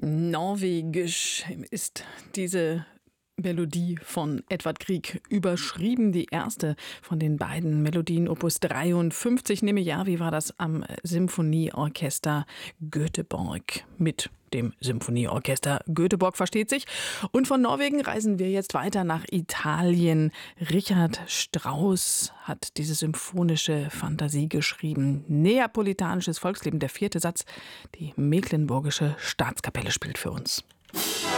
Norwegisch ist diese Melodie von Edvard Grieg überschrieben. Die erste von den beiden Melodien, Opus 53. Nemejavi war das am Symphonieorchester Göteborg mit dem Symphonieorchester Göteborg, versteht sich. Und von Norwegen reisen wir jetzt weiter nach Italien. Richard Strauss hat diese symphonische Fantasie geschrieben. Neapolitanisches Volksleben, der vierte Satz. Die Mecklenburgische Staatskapelle spielt für uns.